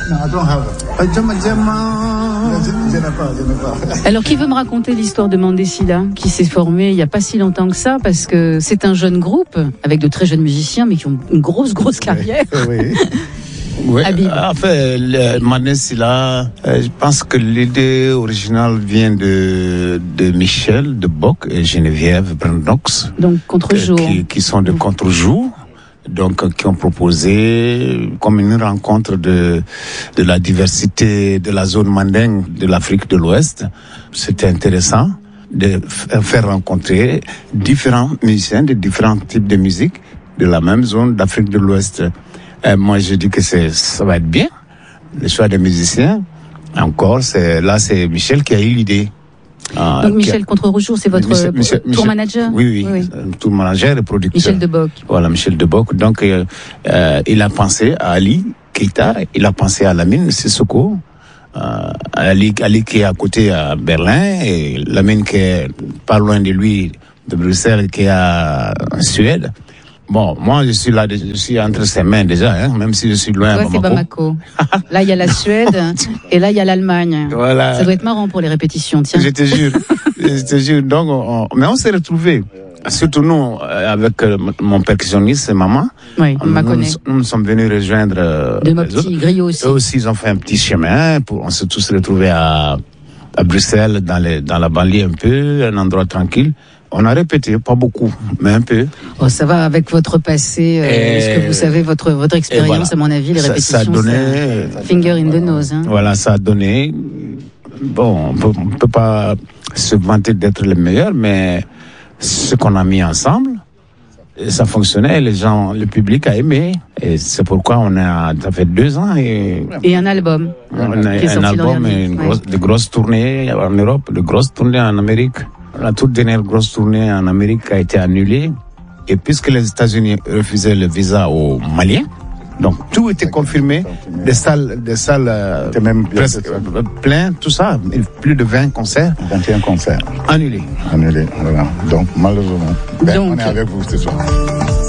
No, I don't have. Je n'ai pas. Alors, qui veut me raconter l'histoire de Mandesila, qui s'est formé il n'y a pas si longtemps que ça, parce que c'est un jeune groupe, avec de très jeunes musiciens, mais qui ont une grosse carrière. Oui. Oui, enfin, Mandesila, je pense que l'idée originale vient de Michel de Bock et Geneviève Brandox. Donc, contre-jour. Qui sont de contre-jour. Donc, qui ont proposé comme une rencontre de la diversité de la zone mandingue de l'Afrique de l'Ouest. C'était intéressant de faire rencontrer différents musiciens de différents types de musique de la même zone d'Afrique de l'Ouest. Moi, je dis que ça va être bien. Le choix des musiciens. Encore, c'est Michel qui a eu l'idée. Donc Michel Contre-Roujour, c'est votre tour manager? Oui. Tour manager et producteur. Michel de Bock. Voilà, Michel de Bock. Donc, il a pensé à Ali Keita, il a pensé à Lamine Sissoko, Ali qui est à côté à Berlin, et Lamine qui est pas loin de lui, de Bruxelles, qui est en Suède. Bon, moi, je suis entre ses mains déjà, même si je suis loin à Bamako. C'est Bamako. Là, il y a la Suède, et là, il y a l'Allemagne. Voilà. Ça doit être marrant pour les répétitions, tiens. Je te jure. Donc, mais on s'est retrouvés. Surtout nous, avec mon percussionniste et maman. Oui, on m'a connaît. Nous sommes venus rejoindre de mon petit griot aussi. Eux aussi, ils ont fait un petit chemin on s'est tous retrouvés à Bruxelles, dans la banlieue un peu, un endroit tranquille. On a répété, pas beaucoup, mais un peu. Oh, ça va avec votre passé, ce que vous savez, votre expérience, voilà. À mon avis, les répétitions, ça a donné, finger in the nose. Voilà, ça a donné. Bon, on peut pas se vanter d'être le meilleur, mais ce qu'on a mis ensemble, ça fonctionnait, le public a aimé. Et c'est pourquoi ça fait 2 ans. Et un album. Un album et de grosses tournées en Europe, de grosses tournées en Amérique. La toute dernière grosse tournée en Amérique a été annulée. Et puisque les États-Unis refusaient le visa aux Maliens, donc tout était confirmé, des salles même presque plein, tout ça, plus de 20 concerts. 21 concerts. Annulés. Voilà. Donc malheureusement, on est avec vous ce soir.